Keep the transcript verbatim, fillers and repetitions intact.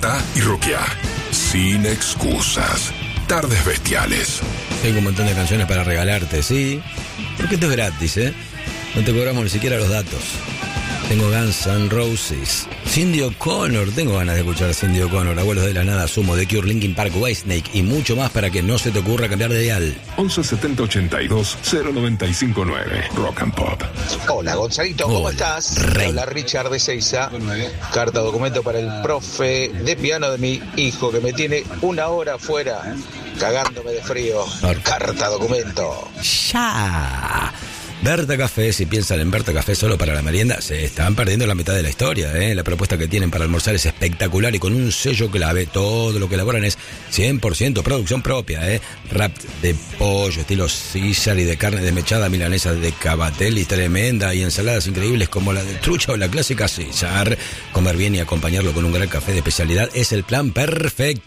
Cantá y roqueá. Sin excusas. Tardes Bestiales. Tengo un montón de canciones para regalarte, ¿sí? Porque esto es gratis, ¿eh? No te cobramos ni siquiera los datos. Tengo Guns N' Roses, Cyndi O'Connor, tengo ganas de escuchar a Cyndi O'Connor, Abuelos de la Nada, Sumo, The Cure, Linkin Park, Whitesnake y mucho más para que no se te ocurra cambiar de dial. once setenta ochenta y dos cero noventa y cinco nueve. Rock and Pop. Hola Gonzalito, ¿cómo Hola, estás? rey. Hola Richard de Seiza. Carta documento para el profe de piano de mi hijo que me tiene una hora afuera cagándome de frío. Carta documento. ¡Ya! Berta Café, si piensan en Berta Café solo para la merienda, se están perdiendo la mitad de la historia, ¿eh? La propuesta que tienen para almorzar es espectacular y con un sello clave. Todo lo que elaboran es cien por ciento producción propia, ¿eh? Wrap de pollo, estilo César y de carne desmechada, milanesa de Cavatelli tremenda y ensaladas increíbles como la de trucha o la clásica César. Comer bien y acompañarlo con un gran café de especialidad es el plan perfecto.